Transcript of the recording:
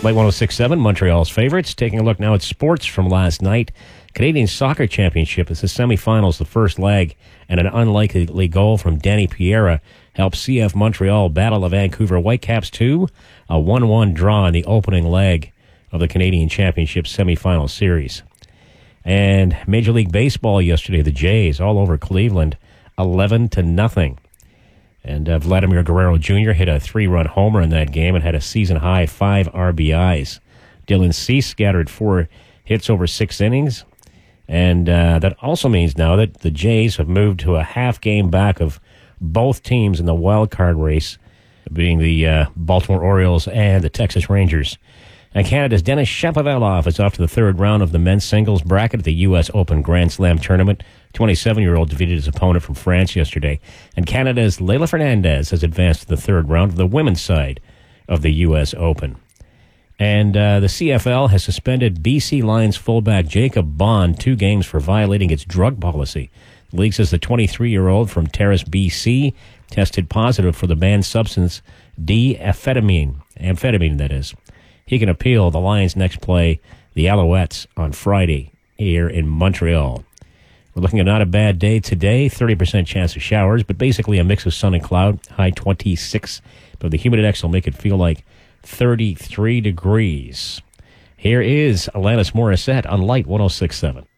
Light 106.7, Montreal's favorites. Taking a look now at sports from last night. Canadian Soccer Championship is the semifinals, the first leg, and an unlikely goal from Danny Pierre helped CF Montreal battle the Vancouver Whitecaps 2, a 1-1 draw in the opening leg of the Canadian Championship semifinal series. And Major League Baseball yesterday, the Jays all over Cleveland, 11-0. And Vladimir Guerrero Jr. hit a 3-run homer in that game and had a season-high 5 RBIs. Dylan Cease scattered 4 hits over 6 innings. And that also means now that the Jays have moved to a half game back of both teams in the wild card race, being the Baltimore Orioles and the Texas Rangers. And Canada's Denis Shapovalov is off to the third round of the men's singles bracket at the U.S. Open Grand Slam tournament. 27-year-old defeated his opponent from France yesterday. And Canada's Leylah Fernandez has advanced to the third round of the women's side of the U.S. Open. And the CFL has suspended BC Lions fullback Jacob Bond 2 games for violating its drug policy. The league says the 23-year-old from Terrace, BC, tested positive for the banned substance amphetamine, that is. He can appeal. The Lions next play the Alouettes on Friday here in Montreal. We're looking at not a bad day today, 30% chance of showers, but basically a mix of sun and cloud, high 26. But the humid index will make it feel like 33 degrees. Here is Alanis Morissette on Light 106.7.